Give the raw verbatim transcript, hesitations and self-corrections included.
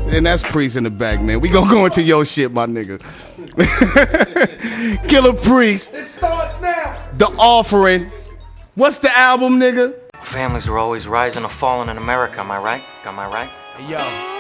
And that's Priest in the back, man. We gonna go into your shit, my nigga. Killer Priest. It starts now. The Offering. What's the album, nigga? Families are always rising or falling in America, am I right? Am I right? Yo.